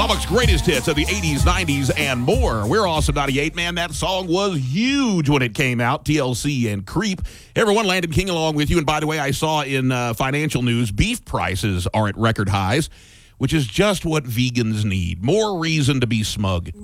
Lubbock's greatest hits of the 80s, 90s, and more. We're Awesome 98, man. That song was huge when it came out, TLC and Creep. Hey, everyone, Landon King along with you. And by the way, I saw in financial news, beef prices are at record highs, which is just what vegans need. More reason to be smug.